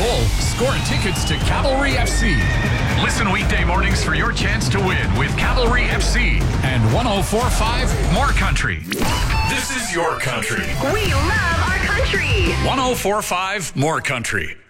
goal, score tickets to Cavalry FC. Listen weekday mornings for your chance to win with Cavalry FC and 104.5 More Country. This is your country. We love our country. 104.5 More Country.